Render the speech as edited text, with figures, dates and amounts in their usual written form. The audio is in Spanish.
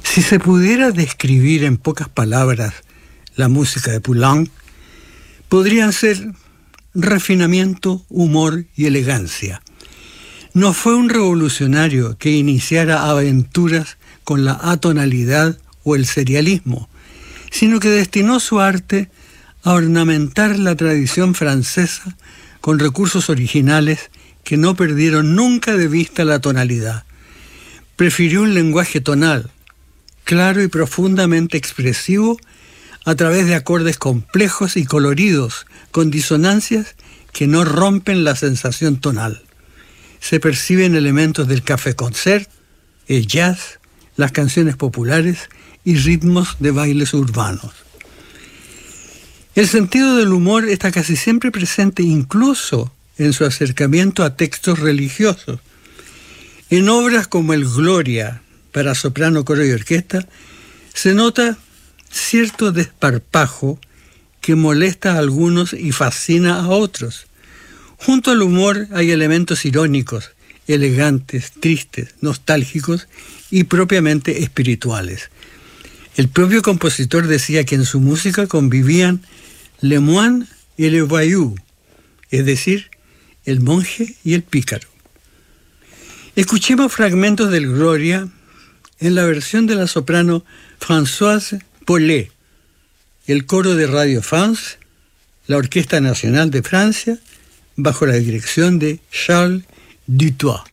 Si se pudiera describir en pocas palabras la música de Poulenc, podrían ser refinamiento, humor y elegancia. No fue un revolucionario que iniciara aventuras con la atonalidad o el serialismo, sino que destinó su arte a ornamentar la tradición francesa con recursos originales que no perdieron nunca de vista la tonalidad. Prefirió un lenguaje tonal, claro y profundamente expresivo, a través de acordes complejos y coloridos, con disonancias que no rompen la sensación tonal. Se perciben elementos del café-concert, el jazz, las canciones populares y ritmos de bailes urbanos. El sentido del humor está casi siempre presente incluso en su acercamiento a textos religiosos. En obras como el Gloria, para soprano, coro y orquesta, se nota cierto desparpajo que molesta a algunos y fascina a otros. Junto al humor hay elementos irónicos, elegantes, tristes, nostálgicos y propiamente espirituales. El propio compositor decía que en su música convivían le moine y le voyou, es decir, el monje y el pícaro. Escuchemos fragmentos del Gloria en la versión de la soprano Françoise Paulet, el coro de Radio France, la Orquesta Nacional de Francia, bajo la dirección de Charles Dutoit.